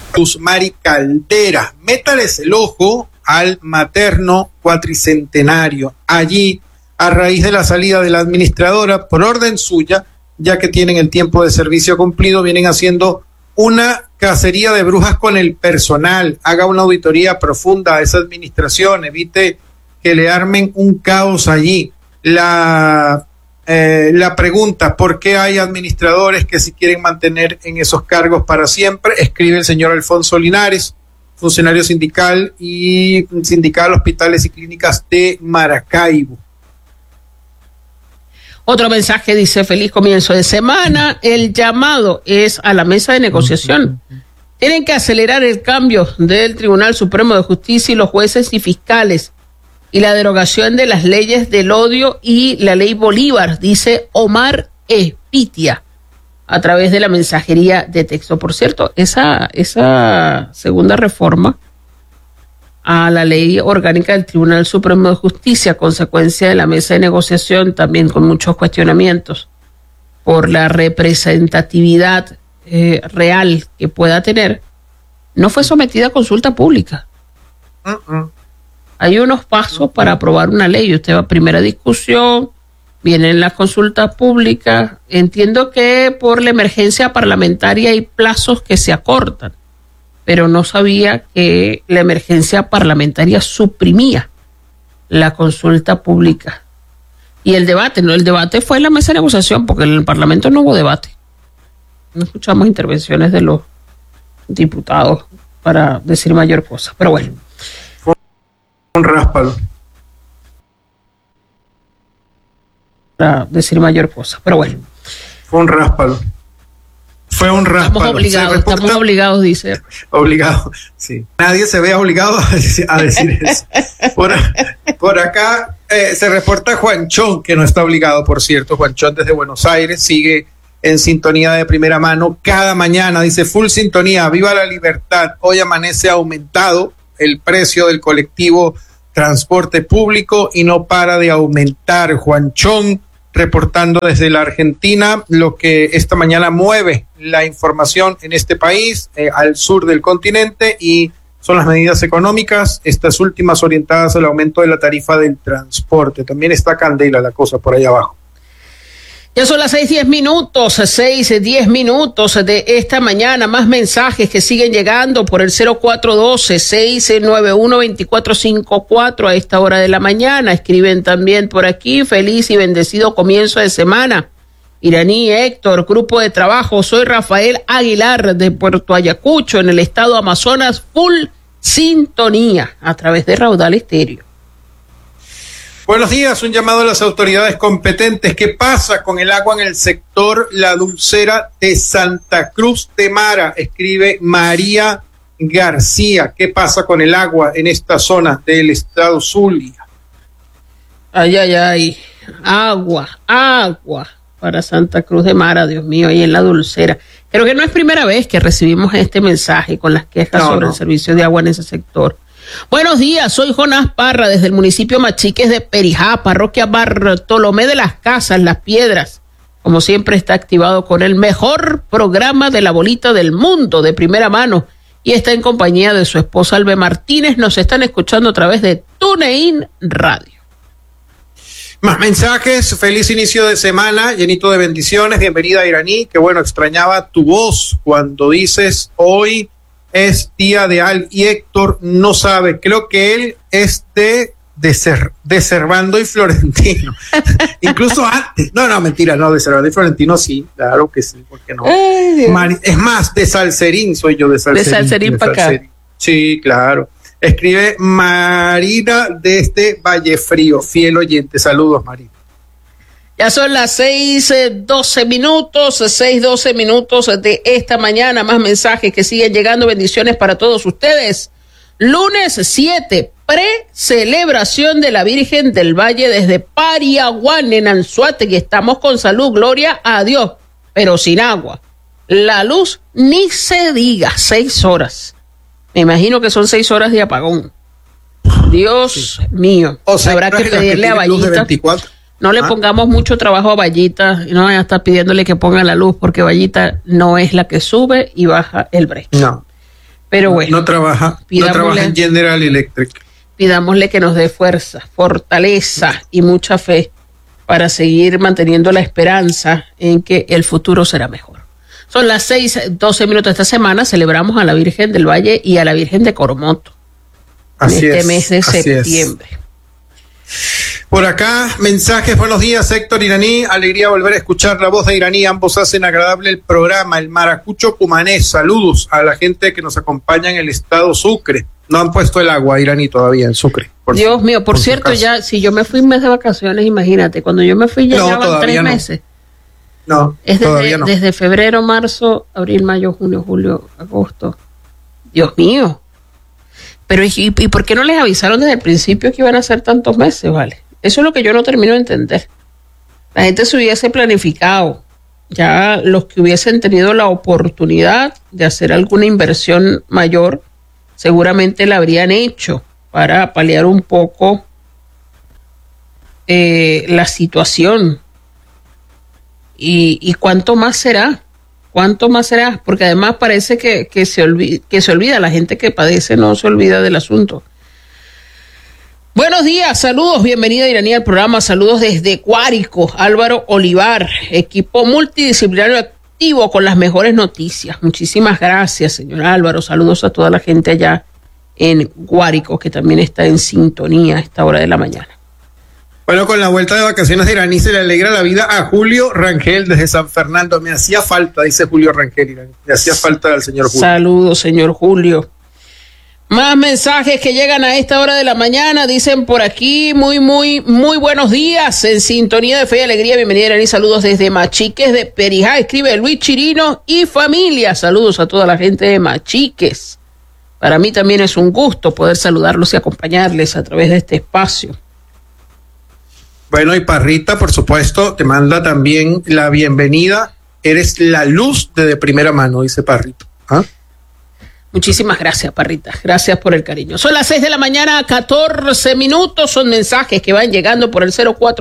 Mari Caldera. Métales el ojo al materno cuatricentenario. Allí, a raíz de la salida de la administradora, por orden suya, ya que tienen el tiempo de servicio cumplido, vienen haciendo una cacería de brujas con el personal. Haga una auditoría profunda a esa administración, evite que le armen un caos allí. La pregunta, ¿por qué hay administradores que se quieren mantener en esos cargos para siempre? Escribe el señor Alfonso Linares, funcionario sindical Hospitales y Clínicas de Maracaibo. Otro mensaje dice: feliz comienzo de semana. El llamado es a la mesa de negociación. Tienen que acelerar el cambio del Tribunal Supremo de Justicia y los jueces y fiscales, y la derogación de las leyes del odio y la ley Bolívar, dice Omar Espitia, a través de la mensajería de texto. Por cierto, esa segunda reforma a la ley orgánica del Tribunal Supremo de Justicia, consecuencia de la mesa de negociación, también con muchos cuestionamientos por la representatividad real que pueda tener, no fue sometida a consulta pública. Hay unos pasos para aprobar una ley. Usted va a primera discusión, vienen las consultas públicas. Entiendo que por la emergencia parlamentaria hay plazos que se acortan, pero no sabía que la emergencia parlamentaria suprimía la consulta pública. Y el debate, no, el debate fue en la mesa de negociación, porque en el Parlamento no hubo debate. No escuchamos intervenciones de los diputados para decir mayor cosa, pero bueno. Un ráspalo. Para decir mayor cosa, pero bueno. Fue un ráspalo. Estamos obligados, dice. Obligado, sí. Nadie se ve obligado a decir eso. Por acá se reporta Juanchón, que no está obligado, por cierto. Juanchón desde Buenos Aires sigue en sintonía de primera mano cada mañana. Dice: full sintonía, viva la libertad. Hoy amanece aumentado el precio del colectivo transporte público y no para de aumentar. Juanchón reportando desde la Argentina lo que esta mañana mueve la información en este país, al sur del continente, y son las medidas económicas, estas últimas orientadas al aumento de la tarifa del transporte. También está candela la cosa por ahí abajo. Ya son las 6:10 minutos de esta mañana. Más mensajes que siguen llegando por el 0412-691-2454 a esta hora de la mañana. Escriben también por aquí: feliz y bendecido comienzo de semana. Iraní Héctor, grupo de trabajo. Soy Rafael Aguilar de Puerto Ayacucho, en el estado Amazonas. Full sintonía a través de Raudal Estéreo. Buenos días, un llamado a las autoridades competentes. ¿Qué pasa con el agua en el sector La Dulcera de Santa Cruz de Mara? Escribe María García. ¿Qué pasa con el agua en esta zona del estado Zulia? Ay. Agua para Santa Cruz de Mara, Dios mío, ahí en La Dulcera. Creo que no es primera vez que recibimos este mensaje con las quejas sobre el servicio de agua en ese sector. Buenos días, soy Jonás Parra desde el municipio Machiques de Perijá, parroquia Bartolomé de las Casas, Las Piedras. Como siempre está activado con el mejor programa de la bolita del mundo de primera mano y está en compañía de su esposa Albe Martínez. Nos están escuchando a través de TuneIn Radio. Más mensajes, feliz inicio de semana, llenito de bendiciones, bienvenida Iraní, que bueno, extrañaba tu voz cuando dices hoy es día de Al y Héctor no sabe, creo que él es de Servando y Florentino, incluso antes, no, mentira, no, de Servando y Florentino sí, claro que sí, ¿por qué no? Es más, de Salserín soy yo, de Salserín para acá. Sí, claro. Escribe Marina desde Vallefrío, fiel oyente, saludos Marina. Ya son las 6:12 minutos de esta mañana. Más mensajes que siguen llegando. Bendiciones para todos ustedes. Lunes 7, pre-celebración de la Virgen del Valle desde Pariaguán, en Anzoátegui. Estamos con salud, gloria a Dios, pero sin agua. La luz ni se diga, 6 horas. Me imagino que son 6 horas de apagón. Dios mío. O sea, habrá que pedirle a Vallita. No le pongamos mucho trabajo a Vallita, y no vayan a estar pidiéndole que ponga la luz, porque Vallita no es la que sube y baja el break. No. Pero bueno. No trabaja en General Electric. Pidámosle que nos dé fuerza, fortaleza y mucha fe para seguir manteniendo la esperanza en que el futuro será mejor. Son las 6:12 minutos. Esta semana celebramos a la Virgen del Valle y a la Virgen de Coromoto. Así en este es, mes de septiembre. Por acá, mensajes, buenos días, Héctor Iraní, alegría volver a escuchar la voz de Iraní, ambos hacen agradable el programa, el Maracucho Cumanés, saludos a la gente que nos acompaña en el estado Sucre, no han puesto el agua, Iraní, todavía en Sucre. Dios mío, por cierto, ya, si yo me fui un mes de vacaciones, imagínate, cuando yo me fui ya llevaban 3 meses. No, todavía no. Desde febrero, marzo, abril, mayo, junio, julio, agosto. Dios mío. Pero ¿y por qué no les avisaron desde el principio que iban a ser tantos meses, vale? Eso es lo que yo no termino de entender. La gente se hubiese planificado. Ya los que hubiesen tenido la oportunidad de hacer alguna inversión mayor, seguramente la habrían hecho para paliar un poco la situación. ¿Y cuánto más será? ¿Cuánto más será? Porque además parece que se olvida. La gente que padece no se olvida del asunto. Buenos días, saludos, bienvenida Iraní al programa, saludos desde Guárico, Álvaro Olivar, equipo multidisciplinario activo con las mejores noticias. Muchísimas gracias, señor Álvaro, saludos a toda la gente allá en Guárico, que también está en sintonía a esta hora de la mañana. Bueno, con la vuelta de vacaciones de Iraní se le alegra la vida a Julio Rangel desde San Fernando. Me hacía falta, dice Julio Rangel, Iraní. Me hacía falta al señor Julio. Saludos, señor Julio. Más mensajes que llegan a esta hora de la mañana, dicen por aquí, muy buenos días, en sintonía de fe y alegría, bienvenida Iraní, saludos desde Machiques de Perijá, escribe Luis Chirino y familia, saludos a toda la gente de Machiques. Para mí también es un gusto poder saludarlos y acompañarles a través de este espacio. Bueno, y Parrita, por supuesto, te manda también la bienvenida, eres la luz de primera mano, dice Parrita. ¿Ah? Muchísimas gracias, Parrita. Gracias por el cariño. Son las 6 de la mañana, 14 minutos. Son mensajes que van llegando por el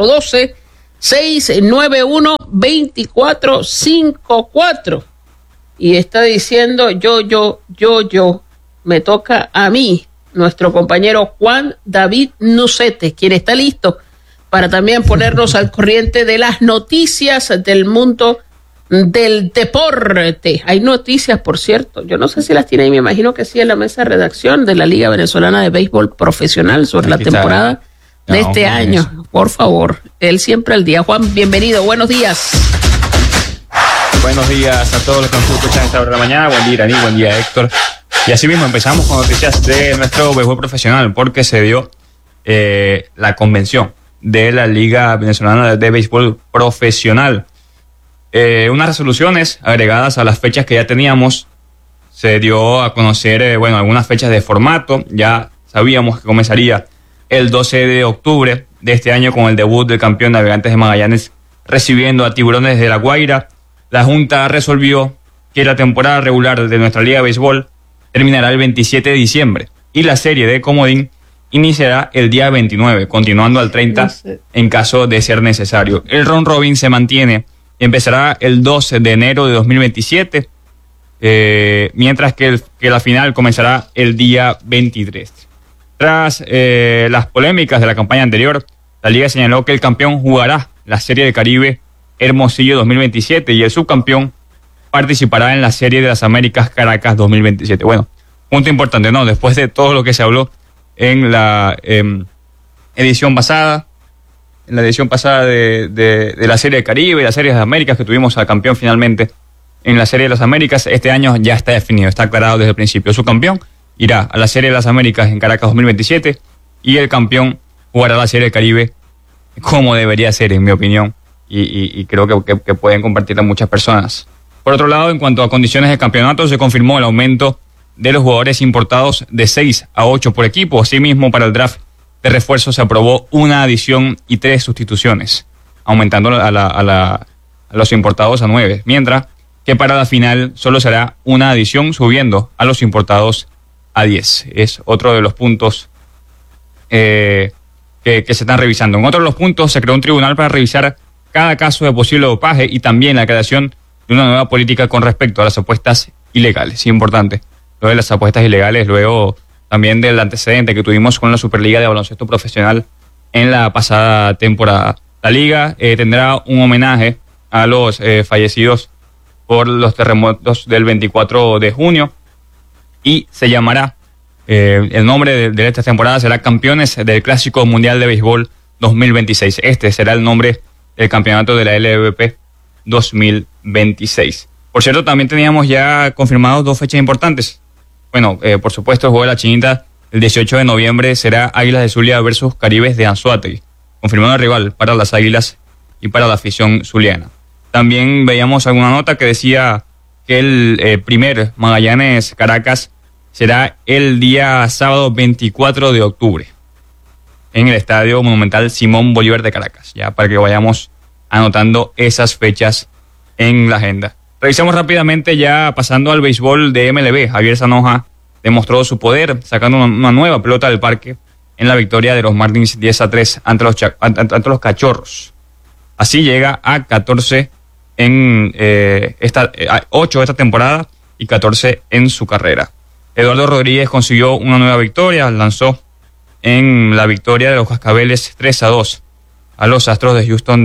0412-691-2454. Y está diciendo yo. Me toca a mí, nuestro compañero Juan David Nucete, quien está listo para también ponernos al corriente de las noticias del mundo del deporte. Hay noticias, por cierto, yo no sé si las tiene ahí, me imagino que sí, en la mesa de redacción de la Liga Venezolana de Béisbol Profesional sobre la temporada de este año. Por favor, él siempre al día. Juan, bienvenido, buenos días. Buenos días a todos los que nos escuchan a esta hora de la mañana. Buen día, Iraní, buen día, Héctor. Y así mismo empezamos con noticias de nuestro béisbol profesional, porque se dio la convención de la Liga Venezolana de Béisbol Profesional. Unas resoluciones agregadas a las fechas que ya teníamos. Se dio a conocer, algunas fechas de formato. Ya sabíamos que comenzaría el 12 de octubre de este año con el debut del campeón Navegantes de Magallanes recibiendo a Tiburones de La Guaira. La Junta resolvió que la temporada regular de nuestra Liga de Béisbol terminará el 27 de diciembre y la serie de comodín iniciará el día 29, continuando al 30 en caso de ser necesario. El round robin se mantiene. Empezará el 12 de enero de 2027, mientras que la final comenzará el día 23. Tras las polémicas de la campaña anterior, la Liga señaló que el campeón jugará la Serie del Caribe Hermosillo 2027 y el subcampeón participará en la Serie de las Américas Caracas 2027. Bueno, punto importante, ¿no? Después de todo lo que se habló en la edición pasada, de la Serie del Caribe y la Serie de las Américas, que tuvimos al campeón finalmente en la Serie de las Américas, este año ya está definido, está aclarado desde el principio. Su campeón irá a la Serie de las Américas en Caracas 2027 y el campeón jugará la Serie del Caribe como debería ser, en mi opinión, y creo que pueden compartirla muchas personas. Por otro lado, en cuanto a condiciones de campeonato, se confirmó el aumento de los jugadores importados de 6 a 8 por equipo. Asimismo, para el draft de refuerzo se aprobó una adición y 3 sustituciones, aumentando a los importados a 9, mientras que para la final solo será una adición, subiendo a los importados a 10. Es otro de los puntos que se están revisando. En otro de los puntos se creó un tribunal para revisar cada caso de posible dopaje y también la creación de una nueva política con respecto a las apuestas ilegales. Importante. luego de las apuestas ilegales, luego también del antecedente que tuvimos con la Superliga de Baloncesto Profesional en la pasada temporada. La liga tendrá un homenaje a los fallecidos por los terremotos del 24 de junio y se llamará, el nombre de esta temporada será Campeones del Clásico Mundial de Béisbol 2026. Este será el nombre del campeonato de la LVP 2026. Por cierto, también teníamos ya confirmados 2 fechas importantes. Bueno, por supuesto, el juego de la Chinita, el 18 de noviembre, será Águilas de Zulia versus Caribes de Anzoátegui, confirmando el rival para las Águilas y para la afición zuliana. También veíamos alguna nota que decía que el primer Magallanes Caracas será el día sábado 24 de octubre en el Estadio Monumental Simón Bolívar de Caracas, ya para que vayamos anotando esas fechas en la agenda. Revisamos rápidamente, ya pasando al béisbol de MLB. Javier Zanoja demostró su poder sacando una nueva pelota del parque en la victoria de los Marlins 10-3 ante los Cachorros. Así llega a 14 en 8 esta temporada y 14 en su carrera. Eduardo Rodríguez consiguió una nueva victoria, lanzó en la victoria de los Cascabeles 3-2 a los Astros de Houston